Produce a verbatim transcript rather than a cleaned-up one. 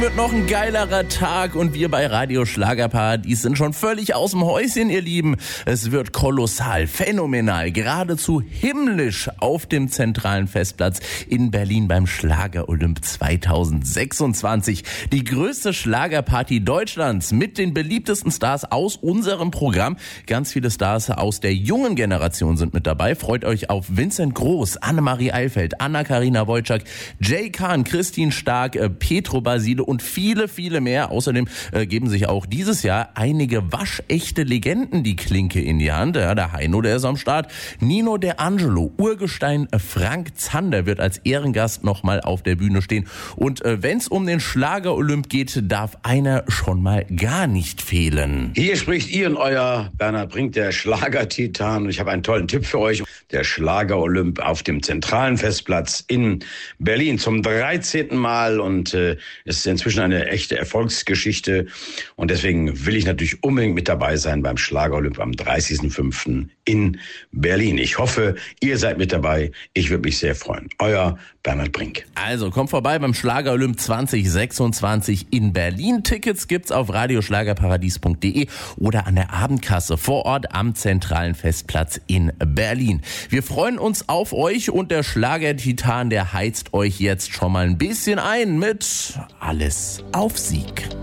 Wird noch ein geilerer Tag und wir bei Radio Schlagerparadies sind schon völlig aus dem Häuschen, ihr Lieben. Es wird kolossal, phänomenal, geradezu himmlisch auf dem zentralen Festplatz in Berlin beim Schlager-Olymp zweitausendsechsundzwanzig. Die größte Schlagerparty Deutschlands mit den beliebtesten Stars aus unserem Programm. Ganz viele Stars aus der jungen Generation sind mit dabei. Freut euch auf Vincent Groß, Annemarie Eilfeld, Anna-Karina Wojcik, Jay Kahn, Christine Stark, Petro Basile und viele, viele mehr. Außerdem äh, geben sich auch dieses Jahr einige waschechte Legenden die Klinke in die Hand. Ja, der Heino, der ist am Start. Nino De Angelo, Urgestein Frank Zander wird als Ehrengast nochmal auf der Bühne stehen. Und äh, wenn es um den Schlager-Olymp geht, darf einer schon mal gar nicht fehlen. Hier spricht ihr und euer Bernhard Brink, der Schlager-Titan. Und ich habe einen tollen Tipp für euch. Der Schlager-Olymp auf dem zentralen Festplatz in Berlin zum dreizehnten Mal. Und äh, es ist inzwischen eine echte Erfolgsgeschichte. Und deswegen will ich natürlich unbedingt mit dabei sein beim Schlager-Olymp am dreißigsten fünften in Berlin. Ich hoffe, ihr seid mit dabei. Ich würde mich sehr freuen. Euer Bernhard Brink. Also kommt vorbei beim Schlager-Olymp zweitausendsechsundzwanzig in Berlin. Tickets gibt's auf radioschlagerparadies punkt de oder an der Abendkasse vor Ort am zentralen Festplatz in Berlin. Wir freuen uns auf euch und der Schlager-Titan, der heizt euch jetzt schon mal ein bisschen ein mit Alles auf Sieg.